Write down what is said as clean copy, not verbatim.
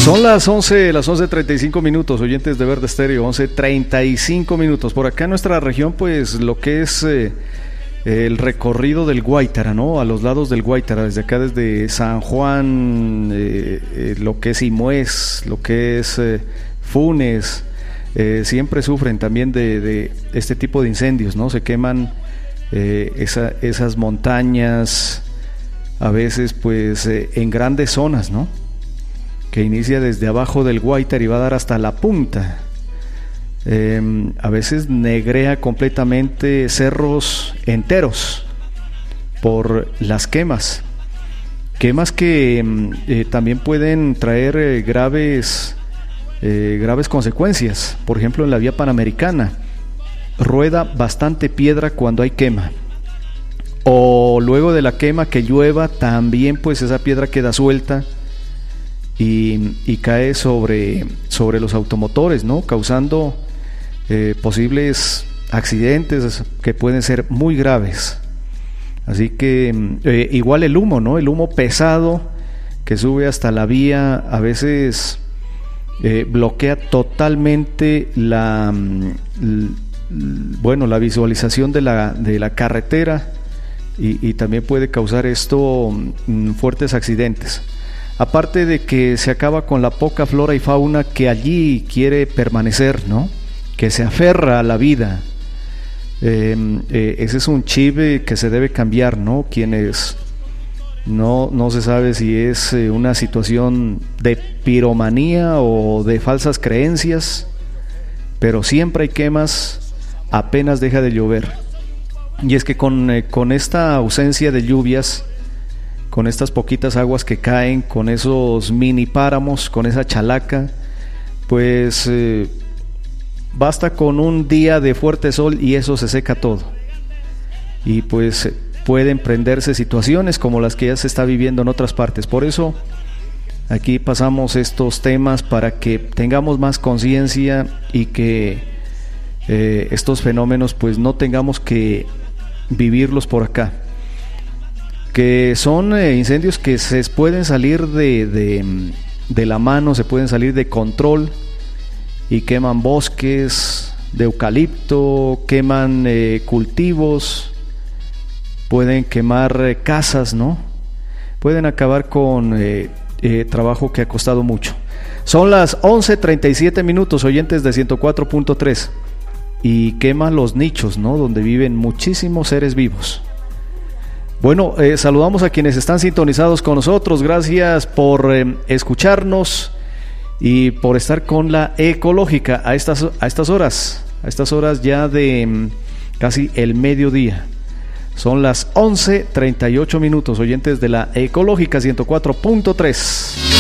Son las 11:35 minutos, oyentes de Verde Estéreo, 11:35 minutos. Por acá en nuestra región, pues lo que es el recorrido del Guaitara, ¿no? A los lados del Guaitara, desde acá, desde San Juan, lo que es Imués, lo que es Funes, siempre sufren también de este tipo de incendios, ¿no? Se queman esas montañas, a veces pues en grandes zonas, ¿no? Que inicia desde abajo del Guaitara y va a dar hasta la punta. A veces negrea completamente cerros enteros por las quemas que también pueden traer graves consecuencias. Por ejemplo, en la vía Panamericana rueda bastante piedra cuando hay quema, o luego de la quema que llueva, también pues esa piedra queda suelta y cae sobre los automotores, ¿no? Causando posibles accidentes que pueden ser muy graves. Así que igual el humo, ¿no? El humo pesado que sube hasta la vía a veces bloquea totalmente la visualización de la carretera y también puede causar esto fuertes accidentes. Aparte de que se acaba con la poca flora y fauna que allí quiere permanecer, ¿no? Que se aferra a la vida. Ese es un chip que se debe cambiar, ¿no? Quienes no se sabe si es una situación de piromanía o de falsas creencias, pero siempre hay quemas apenas deja de llover. Y es que con esta ausencia de lluvias, con estas poquitas aguas que caen, con esos mini páramos, con esa chalaca, pues basta con un día de fuerte sol y eso se seca todo. Y pues pueden prenderse situaciones como las que ya se está viviendo en otras partes. Por eso aquí pasamos estos temas para que tengamos más conciencia y que estos fenómenos pues no tengamos que vivirlos por acá. Que son incendios que se pueden salir de la mano, se pueden salir de control y queman bosques de eucalipto, queman cultivos, pueden quemar casas, ¿no? Pueden acabar con trabajo que ha costado mucho. Son las 11:37 minutos, oyentes de 104.3, y queman los nichos, ¿no? Donde viven muchísimos seres vivos. Bueno, saludamos a quienes están sintonizados con nosotros. Gracias por escucharnos y por estar con la Ecológica a estas horas ya de casi el mediodía. Son las 11:38 minutos, oyentes de la Ecológica 104.3.